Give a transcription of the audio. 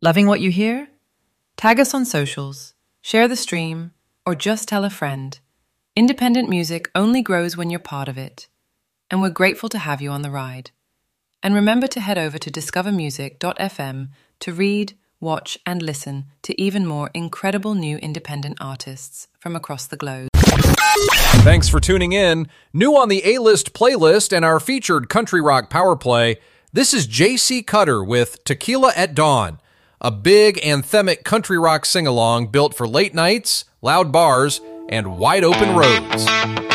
Loving what you hear? Tag us on socials, share the stream, or just tell a friend. Independent music only grows when you're part of it. And we're grateful to have you on the ride. And remember to head over to discovermusic.fm to read, watch, and listen to even more incredible new independent artists from across the globe. Thanks for tuning in. New on the A-List playlist and our featured country rock power play, this is J.C. Cutter with Tequila at Dawn, a big anthemic country rock sing-along built for late nights, loud bars, and wide open roads.